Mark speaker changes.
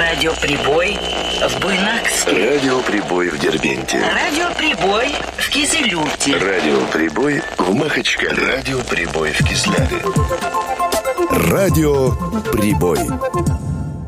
Speaker 1: Радиоприбой в Буйнакске.
Speaker 2: Радиоприбой в Дербенте.
Speaker 1: Радиоприбой в Кизилюрте.
Speaker 2: Радиоприбой в Махачкале. Радиоприбой в Кизляве.
Speaker 3: Радиоприбой.